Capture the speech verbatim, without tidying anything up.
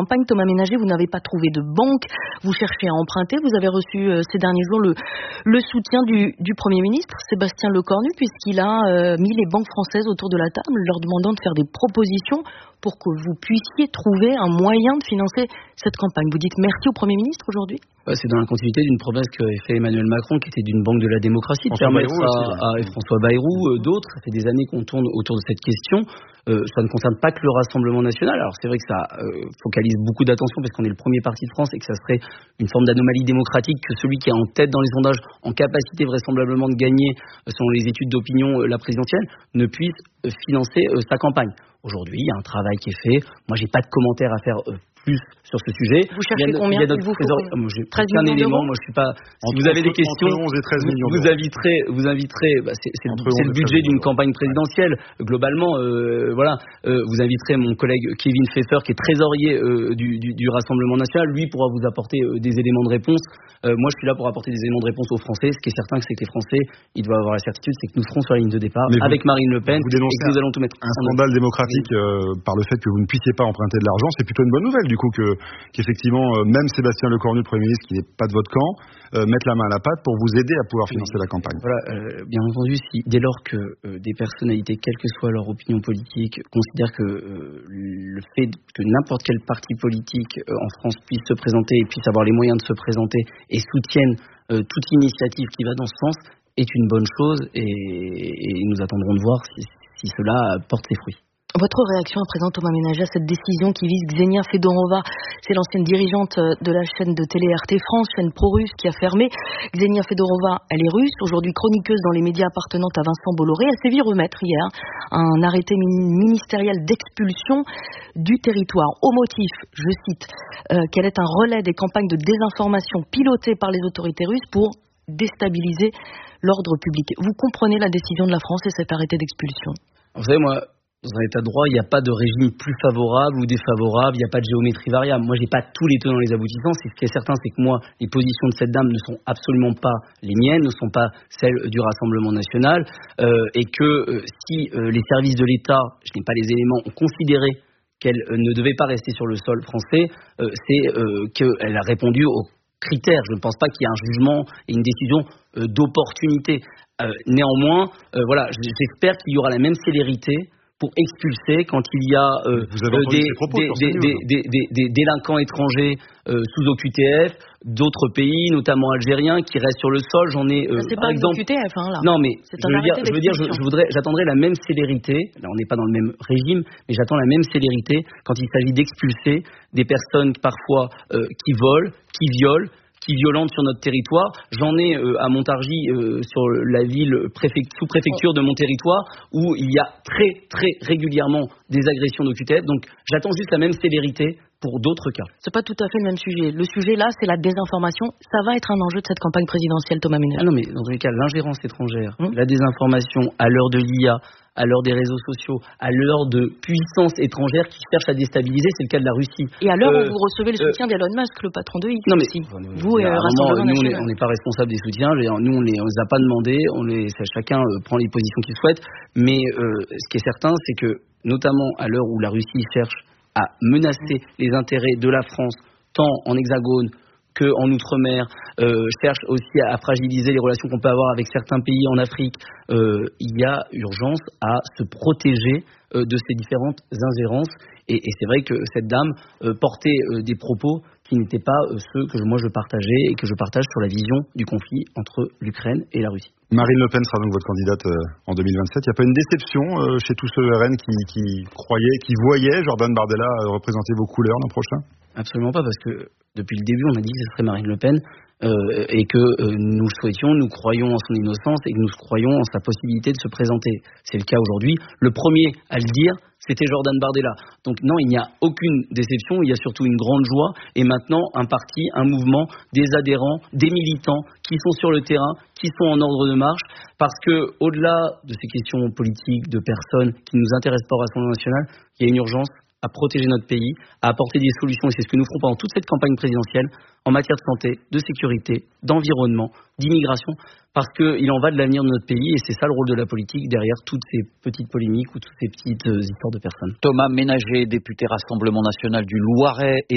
campagne. Thomas Ménager, vous n'avez pas trouvé de banque, vous cherchez à emprunter. Vous avez reçu euh, ces derniers jours le, le soutien du, du Premier ministre, Sébastien Lecornu, puisqu'il a euh, mis les banques françaises autour de la table, leur demandant de faire des propositions pour que vous puissiez trouver un moyen de financer cette campagne. Vous dites merci au Premier ministre aujourd'hui ? C'est dans la continuité d'une promesse qu'avait fait Emmanuel Macron, qui était d'une banque de la démocratie, de permettre à, à François Bayrou, euh, d'autres. Ça fait des années qu'on tourne autour de cette question. Euh, ça ne concerne pas que le Rassemblement national. Alors c'est vrai que ça euh, focalise beaucoup d'attention parce qu'on est le premier parti de France et que ça serait une forme d'anomalie démocratique que celui qui est en tête dans les sondages, en capacité vraisemblablement de gagner, euh, selon les études d'opinion, euh, la présidentielle, ne puisse euh, financer euh, sa campagne. Aujourd'hui, il y a un travail qui est fait. Moi, j'ai pas de commentaires à faire euh, plus sur ce sujet. Vous cherchez il y a, combien il y a notre vous trésor... faut... Moi, j'ai aucun élément. Moi, je suis pas. Si entre, vous avez des questions, onze et treize millions vous inviterez, vous inviterez. Bah, c'est, c'est, le, c'est le budget d'une campagne présidentielle. Ouais. Globalement, euh, voilà. Euh, vous inviterez mon collègue Kevin Pfeffer, qui est trésorier euh, du, du, du Rassemblement national. Lui pourra vous apporter euh, des éléments de réponse. Euh, moi, je suis là pour apporter des éléments de réponse aux Français. Ce qui est certain, c'est que les Français, ils doivent avoir la certitude, c'est que nous serons sur la ligne de départ vous, avec Marine Le Pen vous et que nous allons tout mettre. Un scandale démocratique euh, par le fait que vous ne puissiez pas emprunter de l'argent, c'est plutôt une bonne nouvelle du coup que qu'effectivement euh, même Sébastien Lecornu, le Premier ministre, qui n'est pas de votre camp, euh, mette la main à la pâte pour vous aider à pouvoir financer oui. la campagne. Voilà, euh, bien entendu, si dès lors que euh, des personnalités, quelle que soit leur opinion politique, considèrent que euh, le fait que n'importe quel parti politique euh, en France puisse se présenter et puisse avoir les moyens de se présenter et soutiennent euh, toute initiative qui va dans ce sens, est une bonne chose et, et nous attendrons de voir si, si cela porte ses fruits. Votre réaction à présent, Thomas Ménager, à cette décision qui vise Ksenia Fedorova, c'est l'ancienne dirigeante de la chaîne de télé R T France, chaîne pro-russe qui a fermé. Ksenia Fedorova, elle est russe, aujourd'hui chroniqueuse dans les médias appartenant à Vincent Bolloré. Elle s'est vue remettre hier un arrêté ministériel d'expulsion du territoire au motif, je cite, euh, qu'elle est un relais des campagnes de désinformation pilotées par les autorités russes pour déstabiliser l'ordre public. Vous comprenez la décision de la France et cet arrêté d'expulsion ? Vous savez, moi, dans un état de droit, il n'y a pas de régime plus favorable ou défavorable, il n'y a pas de géométrie variable. Moi, j'ai pas tous les tenants et les aboutissants. C'est ce qui est certain, c'est que moi, les positions de cette dame ne sont absolument pas les miennes, ne sont pas celles du Rassemblement national, euh, et que euh, si euh, les services de l'État, je n'ai pas les éléments, ont considéré qu'elle euh, ne devait pas rester sur le sol français, euh, c'est euh, qu'elle a répondu aux critères. Je ne pense pas qu'il y ait un jugement et une décision euh, d'opportunité. Euh, néanmoins, euh, voilà, j'espère qu'il y aura la même célérité pour expulser quand il y a euh, des, des, des, des, des, des, des délinquants étrangers euh, sous O Q T F, d'autres pays, notamment algériens, qui restent sur le sol. J'en ai, euh, c'est par pas exemple. O Q T F, hein, là. Non, mais c'est je veux dire, je veux dire, je, je voudrais, j'attendrai la même célérité. Là, on n'est pas dans le même régime, mais j'attends la même célérité quand il s'agit d'expulser des personnes parfois euh, qui volent, qui violent, qui violentent sur notre territoire. J'en ai euh, à Montargis, euh, sur la ville préfect- sous-préfecture de mon territoire, où il y a très très régulièrement des agressions d'O Q T F. Donc j'attends juste la même sévérité pour d'autres cas. C'est pas tout à fait le même sujet. Le sujet là, c'est la désinformation. Ça va être un enjeu de cette campagne présidentielle, Thomas Ménager. Ah non, mais dans tous les cas, l'ingérence étrangère, hum. la désinformation à l'heure de l'I A, à l'heure des réseaux sociaux, à l'heure de puissances étrangères qui cherchent à déstabiliser, c'est le cas de la Russie. Et à l'heure euh, où vous recevez le soutien euh, d'Elon Musk, le patron de X. Non mais aussi. Enfin, nous, vous et le Rassemblement nous, national. on n'est pas responsable des soutiens. Nous, on ne les, on les a pas demandés. On les, chacun euh, prend les positions qu'il souhaite. Mais euh, ce qui est certain, c'est que, notamment à l'heure où la Russie cherche à menacer les intérêts de la France, tant en hexagone qu'en outre-mer, euh, cherche aussi à, à fragiliser les relations qu'on peut avoir avec certains pays en Afrique, euh, il y a urgence à se protéger euh, de ces différentes ingérences. Et, et c'est vrai que cette dame euh, portait euh, des propos qui n'étaient pas euh, ceux que moi je partageais et que je partage sur la vision du conflit entre l'Ukraine et la Russie. Marine Le Pen sera donc votre candidate euh, en deux mille vingt-sept. Il n'y a pas une déception euh, chez tous ceux R N qui, qui croyaient, qui voyaient Jordan Bardella euh, représenter vos couleurs l'an prochain ? Absolument pas, parce que depuis le début, on a dit que ce serait Marine Le Pen euh, et que euh, nous le souhaitions, nous croyons en son innocence et que nous croyons en sa possibilité de se présenter. C'est le cas aujourd'hui. Le premier à le dire, c'était Jordan Bardella. Donc non, il n'y a aucune déception, il y a surtout une grande joie. Et maintenant, un parti, un mouvement, des adhérents, des militants qui sont sur le terrain, qui sont en ordre de marche, parce que au-delà de ces questions politiques, de personnes qui ne nous intéressent pas au Rassemblement national, il y a une urgence à protéger notre pays, à apporter des solutions, et c'est ce que nous ferons pendant toute cette campagne présidentielle, en matière de santé, de sécurité, d'environnement, d'immigration, parce qu'il en va de l'avenir de notre pays, et c'est ça le rôle de la politique, derrière toutes ces petites polémiques ou toutes ces petites euh, histoires de personnes. Thomas Ménager, député Rassemblement national du Loiret.